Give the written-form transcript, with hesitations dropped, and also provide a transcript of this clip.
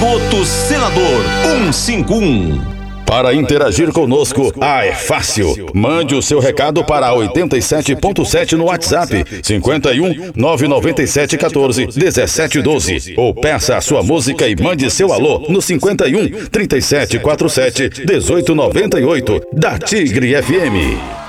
Esgoto Senador 151. Para interagir conosco, é fácil. Mande o seu recado para 87.7 no WhatsApp, 51 997 14 17 12. Ou peça a sua música e mande seu alô no 51 37 47 18 98 da Tigre FM.